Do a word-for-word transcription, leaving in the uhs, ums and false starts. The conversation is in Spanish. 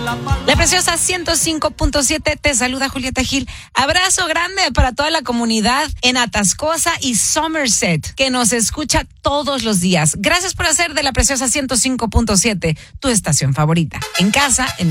La Preciosa ciento cinco punto siete te saluda Julieta Gil. Abrazo grande para toda la comunidad en Atascosa y Somerset que nos escucha todos los días. Gracias por hacer de La Preciosa ciento cinco punto siete tu estación favorita. En casa, en